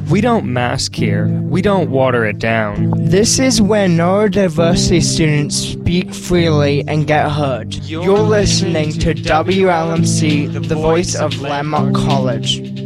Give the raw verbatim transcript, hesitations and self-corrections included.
We don't mask here. We don't water it down. This is where neurodiversity students speak freely and get heard. You're listening to W L M C, the voice of Landmark College.